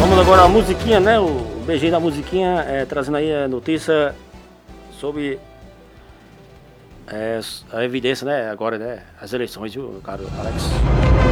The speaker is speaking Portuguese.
Vamos agora a musiquinha, né? O beijinho da musiquinha, trazendo aí a notícia sobre a evidência, né? Agora, né? As eleições, viu, caro Alex?